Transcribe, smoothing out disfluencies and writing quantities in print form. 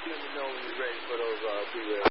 Let me know when you're ready for those 3 red